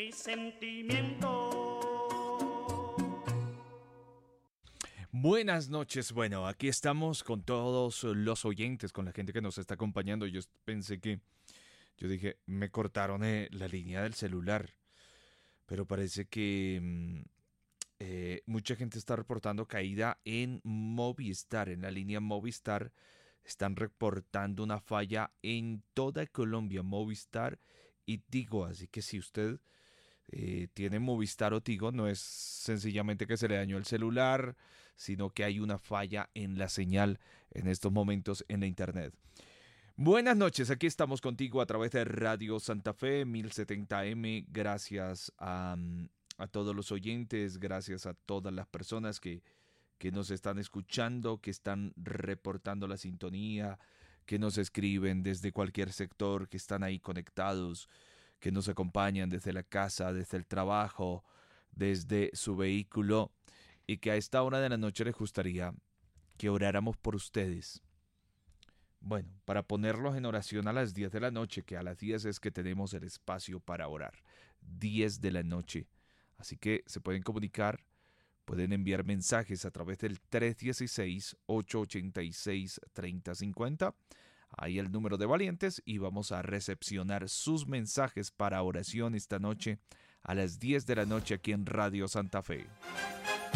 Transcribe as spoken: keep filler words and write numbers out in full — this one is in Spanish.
mis sentimientos. Buenas noches, bueno, aquí estamos con todos los oyentes, con la gente que nos está acompañando. Yo pensé que, yo dije, me cortaron eh, la línea del celular, pero parece que mm, eh, mucha gente está reportando caída en Movistar, en la línea Movistar. Están reportando una falla en toda Colombia, Movistar y Tigo, así que si usted eh, tiene Movistar o Tigo, no es sencillamente que se le dañó el celular, sino que hay una falla en la señal en estos momentos en la internet. Buenas noches, aquí estamos contigo a través de Radio Santa Fe mil setenta M. Gracias a, a todos los oyentes, gracias a todas las personas que, que nos están escuchando, que están reportando la sintonía, que nos escriben desde cualquier sector, que están ahí conectados, que nos acompañan desde la casa, desde el trabajo, desde su vehículo, y que a esta hora de la noche les gustaría que oráramos por ustedes. Bueno, para ponerlos en oración a las diez de la noche, que a las diez es que tenemos el espacio para orar. diez de la noche. Así que se pueden comunicar, pueden enviar mensajes a través del tres uno seis, ocho ocho seis, tres cero cinco cero. Ahí el número de valientes y vamos a recepcionar sus mensajes para oración esta noche a las diez de la noche aquí en Radio Santa Fe.